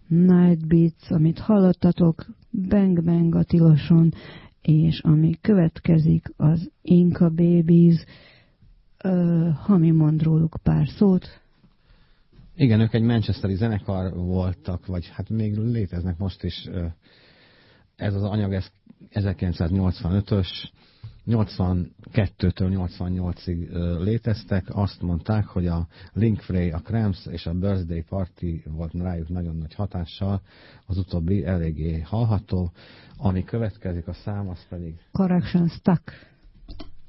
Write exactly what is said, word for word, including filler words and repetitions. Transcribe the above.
Night Beats, amit hallottatok, Bang Bang a tiloson, és ami következik, az Inca Babies. Uh, Hami mond róluk pár szót. Igen, ők egy manchesteri zenekar voltak, vagy hát még léteznek most is. Ez az anyag ez ezerkilencszáznyolcvanötös, nyolcvankettőtől nyolcvannyolcig léteztek. Azt mondták, hogy a Link Frey, a Cramps és a Birthday Party volt rájuk nagyon nagy hatással. Az utóbbi eléggé hallható. Ami következik a szám, az pedig Correction Stuck.